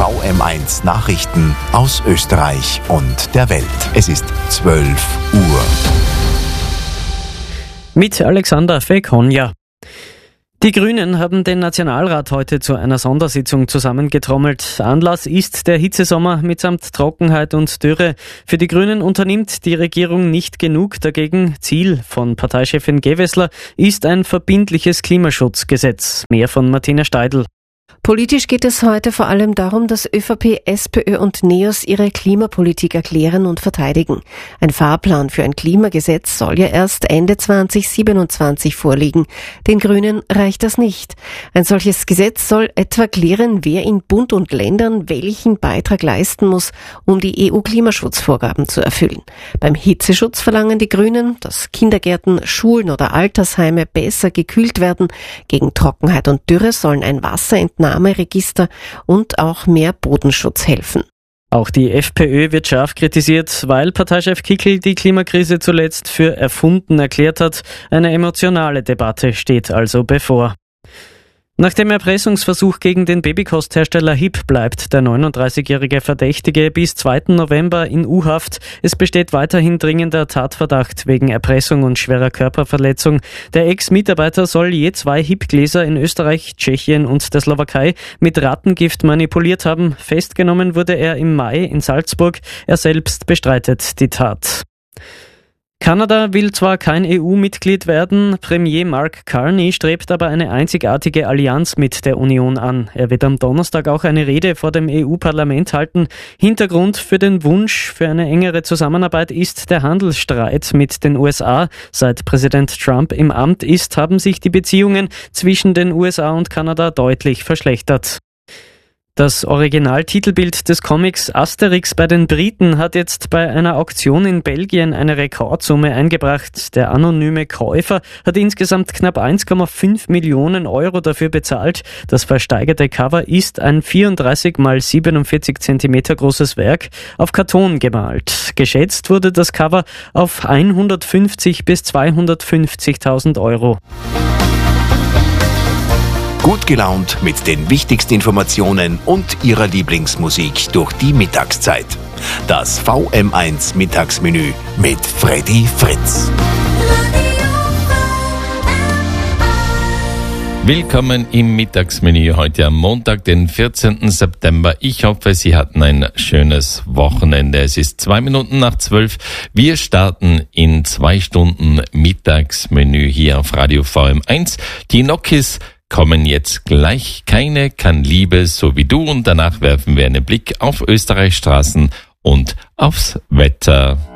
VM1 Nachrichten aus Österreich und der Welt. Es ist 12 Uhr. Mit Alexander Fekonja. Die Grünen haben den Nationalrat heute zu einer Sondersitzung zusammengetrommelt. Anlass ist der Hitzesommer mitsamt Trockenheit und Dürre. Für die Grünen unternimmt die Regierung nicht genug dagegen. Ziel von Parteichefin Gewessler ist ein verbindliches Klimaschutzgesetz. Mehr von Martina Steidl. Politisch geht es heute vor allem darum, dass ÖVP, SPÖ und NEOS ihre Klimapolitik erklären und verteidigen. Ein Fahrplan für ein Klimagesetz soll ja erst Ende 2027 vorliegen. Den Grünen reicht das nicht. Ein solches Gesetz soll etwa klären, wer in Bund und Ländern welchen Beitrag leisten muss, um die EU-Klimaschutzvorgaben zu erfüllen. Beim Hitzeschutz verlangen die Grünen, dass Kindergärten, Schulen oder Altersheime besser gekühlt werden. Gegen Trockenheit und Dürre sollen ein Wasserentnahmeregister und auch mehr Bodenschutz helfen. Auch die FPÖ wird scharf kritisiert, weil Parteichef Kickl die Klimakrise zuletzt für erfunden erklärt hat. Eine emotionale Debatte steht also bevor. Nach dem Erpressungsversuch gegen den Babykosthersteller HIP bleibt der 39-jährige Verdächtige bis 2. November in U-Haft. Es besteht weiterhin dringender Tatverdacht wegen Erpressung und schwerer Körperverletzung. Der Ex-Mitarbeiter soll je 2 HIP-Gläser in Österreich, Tschechien und der Slowakei mit Rattengift manipuliert haben. Festgenommen wurde er im Mai in Salzburg. Er selbst bestreitet die Tat. Kanada will zwar kein EU-Mitglied werden, Premier Mark Carney strebt aber eine einzigartige Allianz mit der Union an. Er wird am Donnerstag auch eine Rede vor dem EU-Parlament halten. Hintergrund für den Wunsch für eine engere Zusammenarbeit ist der Handelsstreit mit den USA. Seit Präsident Trump im Amt ist, haben sich die Beziehungen zwischen den USA und Kanada deutlich verschlechtert. Das Originaltitelbild des Comics Asterix bei den Briten hat jetzt bei einer Auktion in Belgien eine Rekordsumme eingebracht. Der anonyme Käufer hat insgesamt knapp 1,5 Millionen Euro dafür bezahlt. Das versteigerte Cover ist ein 34 x 47 Zentimeter großes Werk auf Karton gemalt. Geschätzt wurde das Cover auf 150.000 bis 250.000 Euro. Gut gelaunt mit den wichtigsten Informationen und Ihrer Lieblingsmusik durch die Mittagszeit. Das VM1 Mittagsmenü mit Freddy Fritz. Willkommen im Mittagsmenü heute am Montag, den 14. September. Ich hoffe, Sie hatten ein schönes Wochenende. Es ist 2 Minuten nach 12. Wir starten in 2 Stunden Mittagsmenü hier auf Radio VM1. Die Nokis kommen jetzt gleich. Keine kann Liebe so wie du. Und danach werfen wir einen Blick auf Österreichs Straßen und aufs Wetter.